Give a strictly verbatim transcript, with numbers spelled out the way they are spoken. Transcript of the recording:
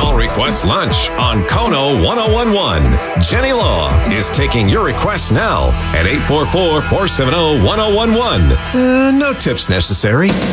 Call Request Lunch on Kono ten eleven. Jenny Law is taking your requests now at eight four four, four seven zero, one zero one one. Uh, no tips necessary.